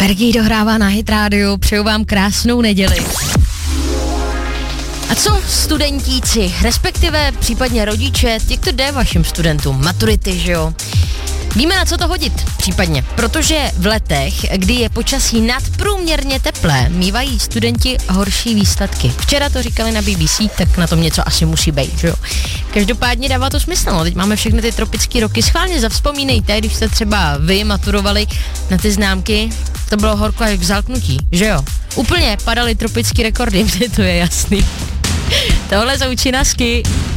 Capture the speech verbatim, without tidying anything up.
Fergie dohrává na Hit Radio, přeju vám krásnou neděli. A co studentíci, respektive případně rodiče, jak to jde vašim studentům, maturity, že jo? Víme, na co to hodit, případně, protože v letech, kdy je počasí nadprůměrně teplé, mívají studenti horší výsledky. Včera to říkali na B B C, tak na tom něco asi musí být, že jo? Každopádně dává to smysl, no, teď máme všechny ty tropické roky, schválně zavzpomínejte, když jste třeba vy maturovali na ty známky, to bylo horko jak v zalknutí, že jo? Úplně padaly tropické rekordy, to je jasný. Tohle jsou činasky.